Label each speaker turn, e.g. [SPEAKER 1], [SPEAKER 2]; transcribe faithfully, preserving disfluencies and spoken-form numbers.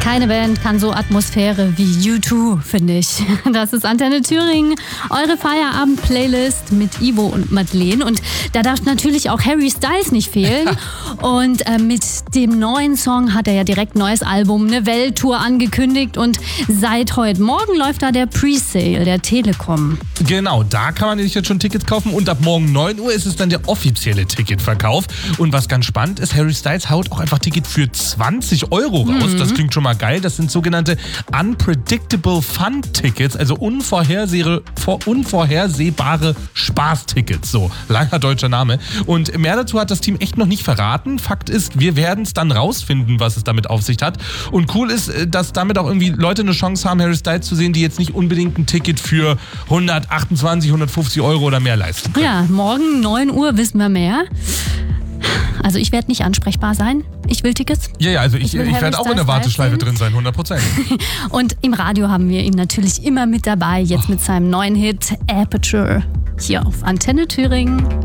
[SPEAKER 1] Keine Band kann so Atmosphäre wie U zwei, finde ich. Das ist Antenne Thüringen, eure Feierabend-Playlist mit Ivo und Madeleine. Und da darf natürlich auch Harry Styles nicht fehlen. Und äh, mit dem neuen Song hat er ja direkt ein neues Album, eine Welttour angekündigt. Und seit heute Morgen läuft da der Presale der Telekom.
[SPEAKER 2] Genau, da kann man sich jetzt schon Tickets kaufen. Und ab morgen neun Uhr ist es dann der offizielle Ticketverkauf. Und was ganz spannend ist, Harry Styles haut auch einfach Ticket für zwanzig Euro raus. Mhm. Das klingt schon mal geil. Das sind sogenannte Unpredictable Fun Tickets, also unvorherseh- unvorhersehbare Spaßtickets. So, langer deutscher Name. Und mehr dazu hat das Team echt noch nicht verraten. Fakt ist, wir werden es dann rausfinden, was es damit auf sich hat. Und cool ist, dass damit auch irgendwie Leute eine Chance haben, Harry Styles zu sehen, die jetzt nicht unbedingt ein Ticket für hundertachtundzwanzig, hundertfünfzig Euro oder mehr leisten können.
[SPEAKER 1] Ja, morgen neun Uhr wissen wir mehr. Also ich werde nicht ansprechbar sein. Ich will Tickets.
[SPEAKER 2] Ja, ja, also ich, ich, ich werde auch in der Warteschleife drin sein, hundert Prozent.
[SPEAKER 1] Und im Radio haben wir ihn natürlich immer mit dabei, jetzt oh. mit seinem neuen Hit Aperture hier auf Antenne Thüringen.